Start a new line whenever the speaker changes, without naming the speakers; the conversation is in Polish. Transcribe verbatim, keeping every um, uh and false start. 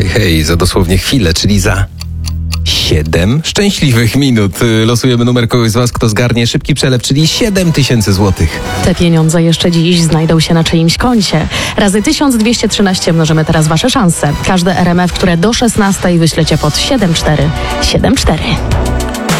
hej, hej, za dosłownie chwilę, czyli za siedem szczęśliwych minut. Losujemy numer kogoś z was, kto zgarnie szybki przelew, czyli siedem tysięcy złotych.
Te pieniądze jeszcze dziś znajdą się na czyimś koncie. Razy tysiąc dwieście trzynaście mnożymy teraz wasze szanse. Każde R M F, które do szesnastej wyślecie pod siedem cztery siedem cztery.